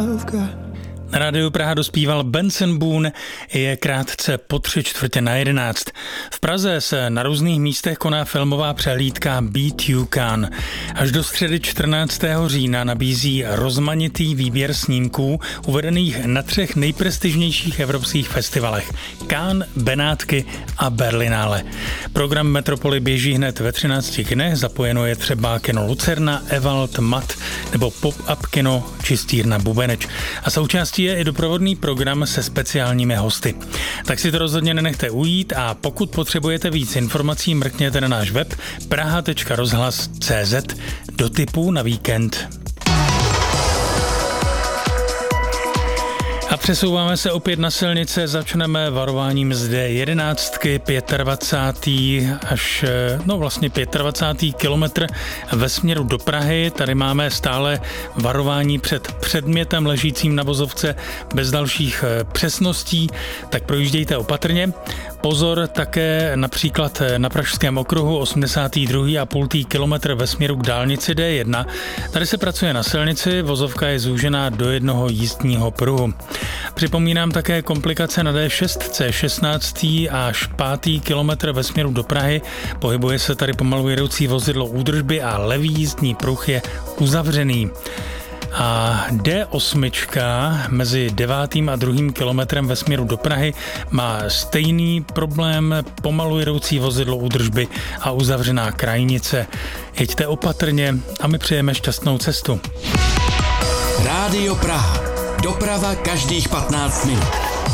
Na rádiu Praha dospíval Benson Boone, je krátce po 11:45. V Praze se na různých místech koná filmová přehlídka Beat You Can. Až do středy 14. října nabízí rozmanitý výběr snímků uvedených na 3 nejprestižnějších evropských festivalech Cannes, Benátky a Berlinále. Program Metropoly běží hned ve 13 kinech, zapojeno je třeba kino Lucerna, Ewald, Mat nebo pop-up kino Čistírna Bubeneč. A součástí je i doprovodný program se speciálními hosty. Tak si to rozhodně nenechte ujít a pokud potřebujete víc informací, mrkněte na náš web praha.rozhlas.cz do tipů na víkend. A přesouváme se opět na silnice, začneme varováním z D11, 25. až, vlastně 25. kilometr ve směru do Prahy. Tady máme stále varování před předmětem ležícím na vozovce bez dalších přesností, tak projíždějte opatrně. Pozor také například na Pražském okruhu 82,5 kilometr ve směru k dálnici D1. Tady se pracuje na silnici, vozovka je zúžená do jednoho jízdního pruhu. Připomínám také komplikace na D6, 16. až 5. kilometr ve směru do Prahy. Pohybuje se tady pomalu jedoucí vozidlo údržby a levý jízdní pruh je uzavřený. A D8 mezi 9. a 2. kilometrem ve směru do Prahy má stejný problém, pomalu jedoucí vozidlo údržby a uzavřená krajnice. Jeďte opatrně a my přejeme šťastnou cestu. Rádio Praha. Doprava každých 15 minut.